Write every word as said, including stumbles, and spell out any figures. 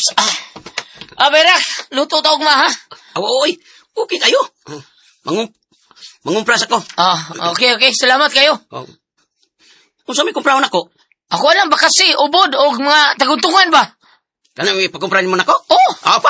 Ah, ah Berak, luto taog ma, ha? Aw, oy, okay kayo. Mangum, mangumpras ako. Ah, okay, okay. Salamat kayo. Oh. Kung sa may kumprahon ako, Ako alam ba kasi, ubod o mga taguntungan ba? kana may pagkumprahin mo na ako? Oh! Apa?